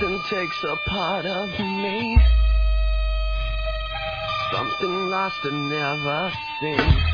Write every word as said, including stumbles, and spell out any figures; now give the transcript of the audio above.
Something takes a part of me, something lost and never seen.